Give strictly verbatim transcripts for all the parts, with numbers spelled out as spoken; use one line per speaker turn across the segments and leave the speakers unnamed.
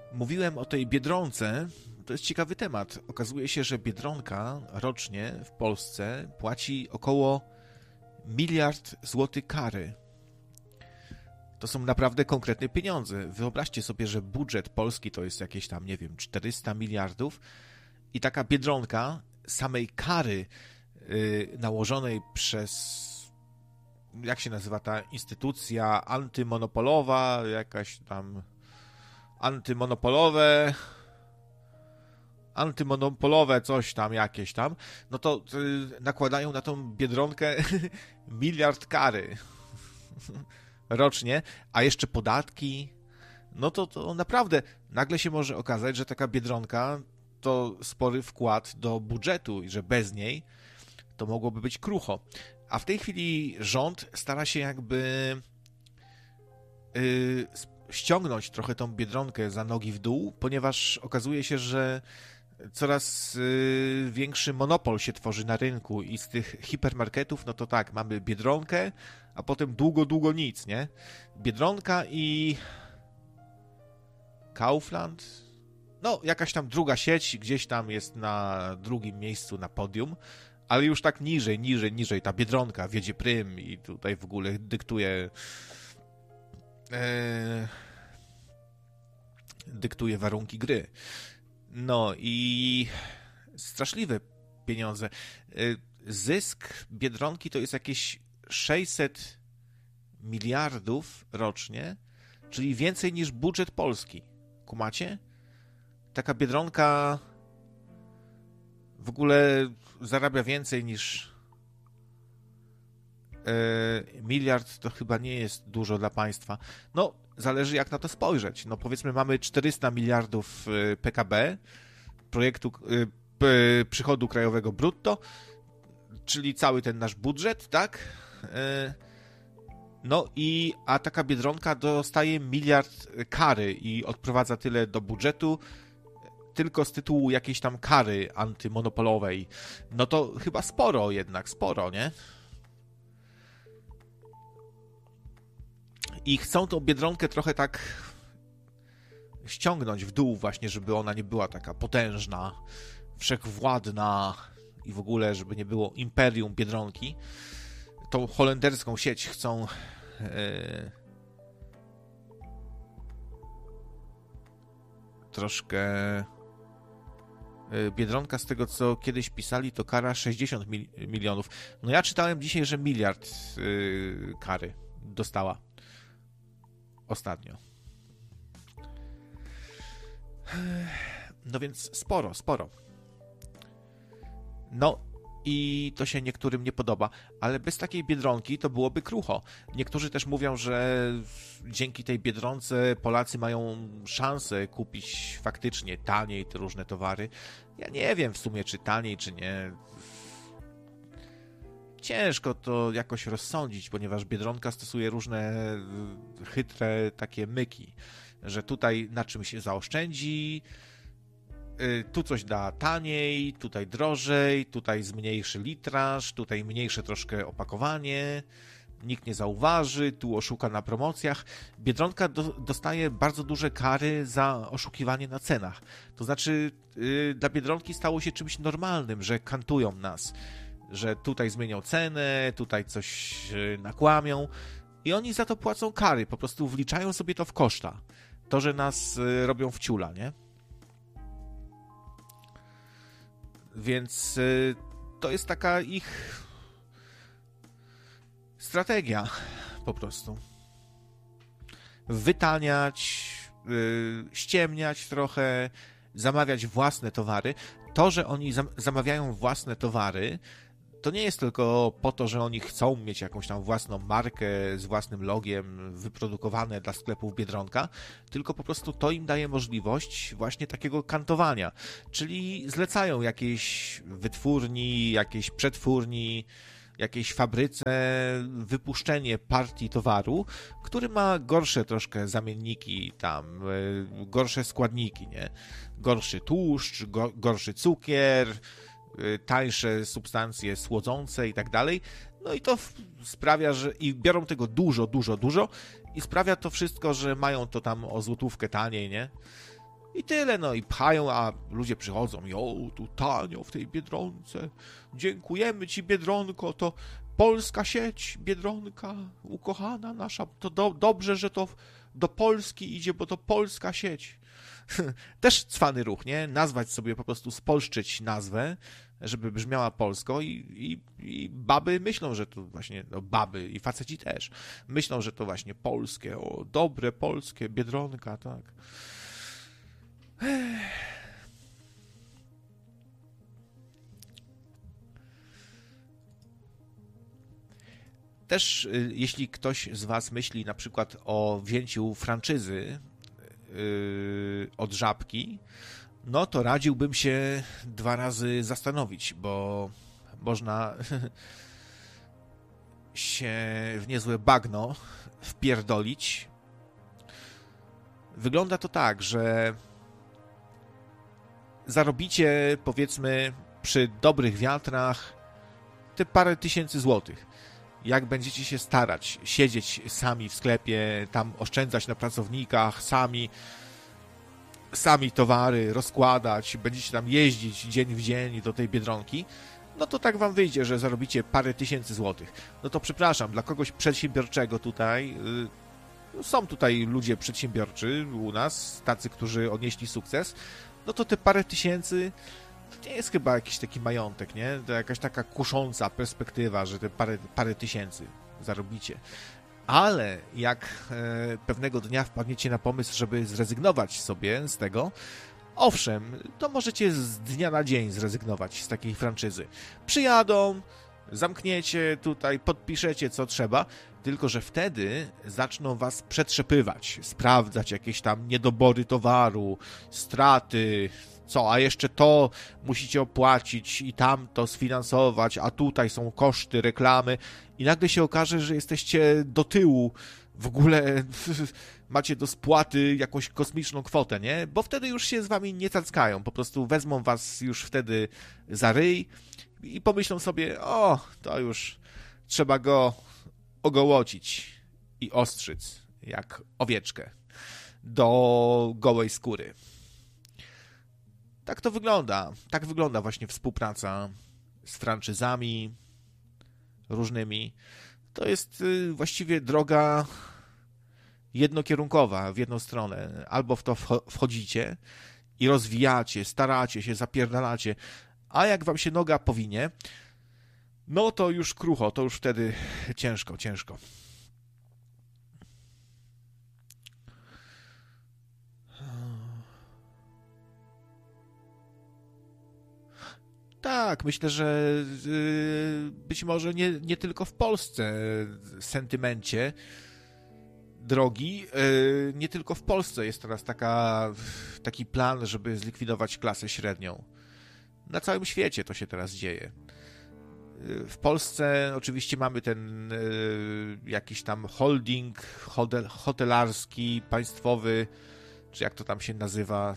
mówiłem o tej Biedronce, to jest ciekawy temat. Okazuje się, że Biedronka rocznie w Polsce płaci około miliard złotych kary. To są naprawdę konkretne pieniądze. Wyobraźcie sobie, że budżet Polski to jest jakieś tam, nie wiem, czterysta miliardów i taka Biedronka samej kary yy, nałożonej przez, jak się nazywa ta instytucja antymonopolowa, jakaś tam antymonopolowe, antymonopolowe coś tam, jakieś tam, no to yy, nakładają na tą Biedronkę miliard kary rocznie, a jeszcze podatki, no to, to naprawdę nagle się może okazać, że taka Biedronka to spory wkład do budżetu i że bez niej to mogłoby być krucho. A w tej chwili rząd stara się jakby yy, ściągnąć trochę tą Biedronkę za nogi w dół, ponieważ okazuje się, że coraz yy, większy monopol się tworzy na rynku i z tych hipermarketów, no to tak, mamy Biedronkę, a potem długo, długo nic, nie? Biedronka i Kaufland, no jakaś tam druga sieć, gdzieś tam jest na drugim miejscu na podium, ale już tak niżej, niżej, niżej ta Biedronka wiedzie prym i tutaj w ogóle dyktuje e, dyktuje warunki gry. No i straszliwe pieniądze. Zysk Biedronki to jest jakieś sześćset miliardów rocznie, czyli więcej niż budżet Polski. Kumacie? Taka Biedronka w ogóle zarabia więcej niż e, miliard, to chyba nie jest dużo dla państwa. No, zależy jak na to spojrzeć. No powiedzmy mamy czterysta miliardów P K B, projektu e, przychodu krajowego brutto, czyli cały ten nasz budżet, tak? E, no i a taka Biedronka dostaje miliard kary i odprowadza tyle do budżetu tylko z tytułu jakiejś tam kary antymonopolowej. No to chyba sporo jednak, sporo, nie? I chcą tą Biedronkę trochę tak ściągnąć w dół właśnie, żeby ona nie była taka potężna, wszechwładna i w ogóle, żeby nie było imperium Biedronki. Tą holenderską sieć chcą e, troszkę Biedronka, z tego co kiedyś pisali, to kara sześćdziesiąt milionów. No ja czytałem dzisiaj, że miliard yy, kary dostała ostatnio. No więc sporo, sporo. No i to się niektórym nie podoba, ale bez takiej Biedronki to byłoby krucho. Niektórzy też mówią, że dzięki tej Biedronce Polacy mają szansę kupić faktycznie taniej te różne towary. Ja nie wiem w sumie, czy taniej, czy nie. Ciężko to jakoś rozsądzić, ponieważ Biedronka stosuje różne chytre takie myki, że tutaj na czymś się zaoszczędzi, tu coś da taniej, tutaj drożej, tutaj zmniejszy litraż, tutaj mniejsze troszkę opakowanie, nikt nie zauważy, tu oszuka na promocjach. Biedronka do, dostaje bardzo duże kary za oszukiwanie na cenach. To znaczy yy, dla Biedronki stało się czymś normalnym, że kantują nas, że tutaj zmienią cenę, tutaj coś yy, nakłamią i oni za to płacą kary, po prostu wliczają sobie to w koszta. To, że nas yy, robią w ciula, nie? Więc y, to jest taka ich strategia po prostu. Wytaniać, y, ściemniać trochę, zamawiać własne towary. To, że oni zam- zamawiają własne towary, to nie jest tylko po to, że oni chcą mieć jakąś tam własną markę z własnym logiem wyprodukowane dla sklepów Biedronka, tylko po prostu to im daje możliwość właśnie takiego kantowania. Czyli zlecają jakiejś wytwórni, jakiejś przetwórni, jakiejś fabryce wypuszczenie partii towaru, który ma gorsze troszkę zamienniki tam, gorsze składniki, nie? Gorszy tłuszcz, go, gorszy cukier, tańsze substancje słodzące i tak dalej. No i to sprawia, że i biorą tego dużo, dużo, dużo i sprawia to wszystko, że mają to tam o złotówkę taniej, nie? I tyle, no i pchają, a ludzie przychodzą i o, tu tanio w tej Biedronce, dziękujemy ci, Biedronko, to polska sieć, Biedronka, ukochana nasza, to do, dobrze, że to do Polski idzie, bo to polska sieć. Też cwany ruch, nie? Nazwać sobie, po prostu spolszczyć nazwę, żeby brzmiała polsko i, i, i baby myślą, że to właśnie, no baby i faceci też, myślą, że to właśnie polskie, o, dobre polskie, Biedronka, tak. Też, jeśli ktoś z was myśli na przykład o wzięciu franczyzy yy, od Żabki, no to radziłbym się dwa razy zastanowić, bo można się w niezłe bagno wpierdolić. Wygląda to tak, że zarobicie, powiedzmy, przy dobrych wiatrach te parę tysięcy złotych. Jak będziecie się starać, siedzieć sami w sklepie, tam oszczędzać na pracownikach, sami, sami towary rozkładać, będziecie tam jeździć dzień w dzień do tej Biedronki, no to tak wam wyjdzie, że zarobicie parę tysięcy złotych. No to przepraszam, dla kogoś przedsiębiorczego tutaj, yy, są tutaj ludzie przedsiębiorczy u nas, tacy, którzy odnieśli sukces, no to te parę tysięcy to nie jest chyba jakiś taki majątek, nie? To jakaś taka kusząca perspektywa, że te parę, parę tysięcy zarobicie. Ale jak e, pewnego dnia wpadniecie na pomysł, żeby zrezygnować sobie z tego, owszem, to możecie z dnia na dzień zrezygnować z takiej franczyzy. Przyjadą, zamkniecie tutaj, podpiszecie co trzeba, tylko że wtedy zaczną was przetrzepywać, sprawdzać jakieś tam niedobory towaru, straty, co, a jeszcze to musicie opłacić i tamto sfinansować, a tutaj są koszty, reklamy i nagle się okaże, że jesteście do tyłu, w ogóle macie do spłaty jakąś kosmiczną kwotę, nie? Bo wtedy już się z wami nie cackają, po prostu wezmą was już wtedy za ryj i pomyślą sobie, o, to już trzeba go ogołocić i ostrzyc, jak owieczkę, do gołej skóry. Tak to wygląda. Tak wygląda właśnie współpraca z franczyzami różnymi. To jest właściwie droga jednokierunkowa w jedną stronę. Albo w to wchodzicie i rozwijacie, staracie się, zapierdalacie, a jak wam się noga powinie, no to już krucho, to już wtedy ciężko, ciężko. Tak, myślę, że być może nie, nie tylko w Polsce sentymencie drogi, nie tylko w Polsce jest teraz taka, taki plan, żeby zlikwidować klasę średnią. Na całym świecie to się teraz dzieje. W Polsce oczywiście mamy ten jakiś tam holding hotel, hotelarski, państwowy, czy jak to tam się nazywa.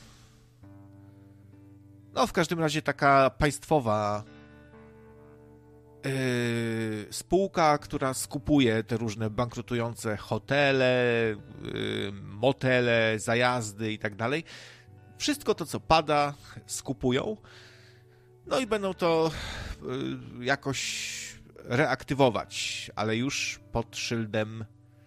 No, w każdym razie taka państwowa yy, spółka, która skupuje te różne bankrutujące hotele, yy, motele, zajazdy i tak dalej. Wszystko to, co pada, skupują. No i będą to yy, jakoś reaktywować, ale już pod szyldem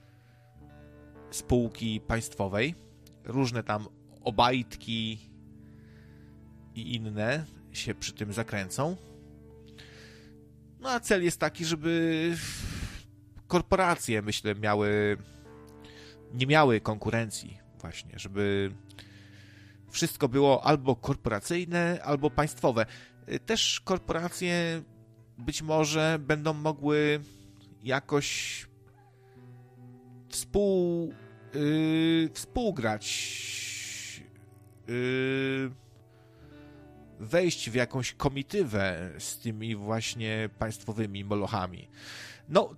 spółki państwowej. Różne tam obajtki i inne się przy tym zakręcą. No a cel jest taki, żeby korporacje, myślę, miały nie miały konkurencji właśnie, żeby wszystko było albo korporacyjne, albo państwowe. Też korporacje być może będą mogły jakoś współ, yy, współgrać, yy, wejść w jakąś komitywę z tymi właśnie państwowymi molochami. No,